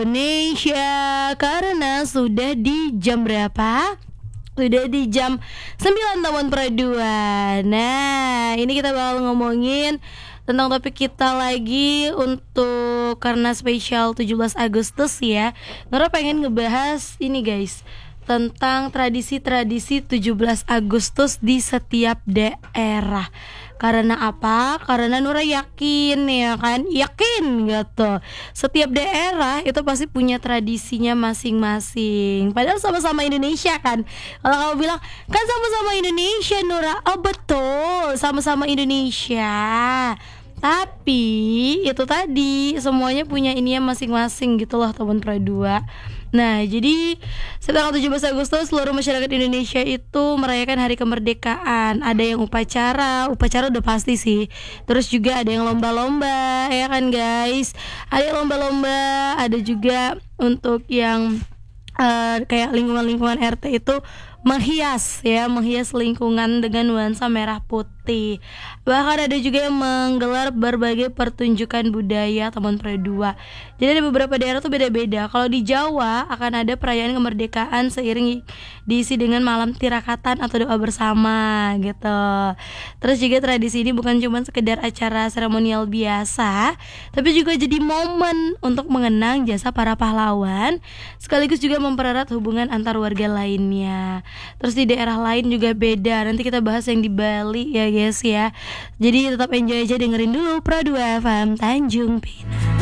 Indonesia, karena sudah di jam berapa? Sudah di jam 9 tahun per 2. Nah, ini kita bakal ngomongin tentang topik kita lagi untuk karena spesial 17 Agustus ya. Nora pengen ngebahas ini guys, tentang tradisi-tradisi 17 Agustus di setiap daerah. Karena apa? Karena Nura yakin ya kan, yakin gitu, setiap daerah itu pasti punya tradisinya masing-masing. Padahal sama-sama Indonesia kan. Kalau kamu bilang kan sama-sama Indonesia Nura, oh betul, sama-sama Indonesia. Tapi itu tadi semuanya punya ininya masing-masing gitu loh teman Pradua. Nah, jadi tanggal 17 Agustus seluruh masyarakat Indonesia itu merayakan hari kemerdekaan. Ada yang upacara udah pasti sih. Terus juga ada yang lomba-lomba, ya kan guys? Ada yang lomba-lomba, ada juga untuk yang kayak lingkungan-lingkungan RT itu menghias lingkungan dengan nuansa merah putih. Bahkan ada juga yang menggelar berbagai pertunjukan budaya teman Pradua. Jadi ada beberapa daerah tuh beda-beda. Kalau di Jawa akan ada perayaan kemerdekaan seiring diisi dengan malam tirakatan atau doa bersama gitu. Terus juga tradisi ini bukan cuma sekedar acara seremonial biasa, tapi juga jadi momen untuk mengenang jasa para pahlawan, sekaligus juga mempererat hubungan antar warga lainnya. Terus di daerah lain juga beda. Nanti kita bahas yang di Bali ya guys ya. Jadi tetap enjoy aja, dengerin dulu Pro 2 FM Tanjung Pinang.